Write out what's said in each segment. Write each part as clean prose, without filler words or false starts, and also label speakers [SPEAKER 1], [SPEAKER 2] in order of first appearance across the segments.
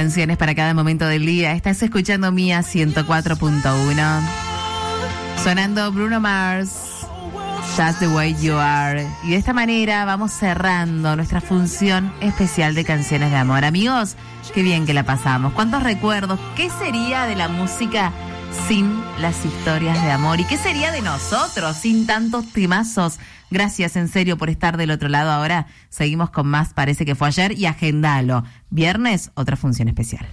[SPEAKER 1] canciones para cada momento del día. Estás escuchando Mía 104.1. Sonando Bruno Mars, Just the Way You Are. Y de esta manera vamos cerrando nuestra función especial de canciones de amor. Amigos, qué bien que la pasamos. ¿Cuántos recuerdos? ¿Qué sería de la música sin las historias de amor? ¿Y qué sería de nosotros sin tantos temazos? Gracias en serio por estar del otro lado. Ahora seguimos con más Parece que fue ayer y agendalo. Viernes, otra función especial.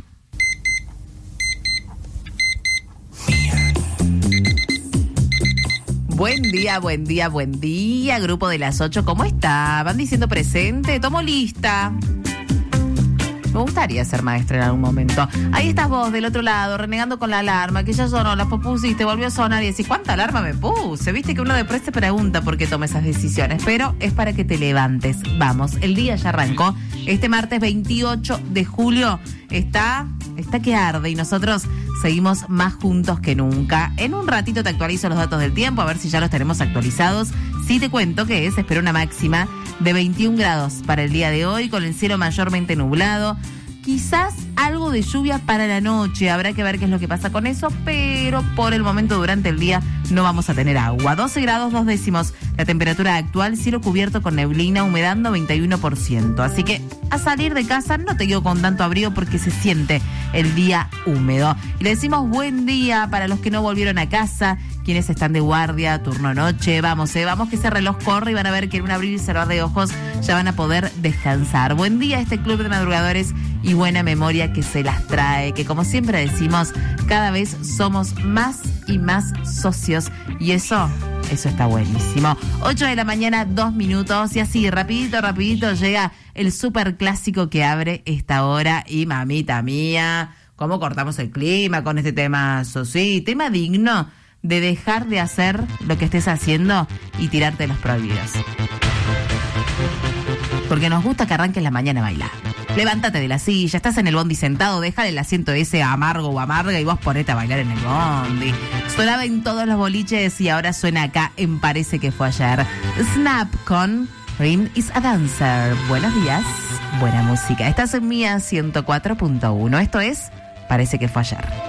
[SPEAKER 1] Buen día, buen día, buen día. Grupo de las 8, ¿cómo está? Van diciendo presente, tomo lista. Me gustaría ser maestra en algún momento. Ahí estás vos del otro lado, renegando con la alarma, que ya sonó, la pusiste, volvió a sonar y decís, ¿cuánta alarma me puse? Viste que uno después se pregunta por qué toma esas decisiones, pero es para que te levantes. Vamos, el día ya arrancó. Este martes 28 de julio está que arde y nosotros seguimos más juntos que nunca. En un ratito te actualizo los datos del tiempo, a ver si ya los tenemos actualizados. Sí te cuento que se espera una máxima de 21 grados para el día de hoy, con el cielo mayormente nublado. Quizás algo de lluvia para la noche, habrá que ver qué es lo que pasa con eso, pero por el momento durante el día no vamos a tener agua. 12 grados 2 décimos la temperatura actual, cielo cubierto con neblina, humedando 21%. Así que a salir de casa no te digo con tanto abrigo porque se siente el día húmedo. Y le decimos buen día para los que no volvieron a casa, quienes están de guardia, turno noche. Vamos que ese reloj corre y van a ver que en un abrir y cerrar de ojos ya van a poder descansar. Buen día a este club de madrugadores y buena memoria que se las trae, que como siempre decimos, cada vez somos más y más socios y eso está buenísimo. 8 de la mañana, 2 minutos y así, rapidito llega el super clásico que abre esta hora y mamita mía, ¿cómo cortamos el clima con este temazo? Sí, tema digno de dejar de hacer lo que estés haciendo y tirarte los prohibidos. Porque nos gusta que arranques la mañana a bailar. Levántate de la silla, estás en el bondi sentado, déjale el asiento ese amargo o amarga y vos ponete a bailar en el bondi. Sonaba en todos los boliches y ahora suena acá en Parece que fue ayer. Snap con Rim is a Dancer. Buenos días, buena música. Estás en Mía 104.1. Esto es Parece que fue ayer.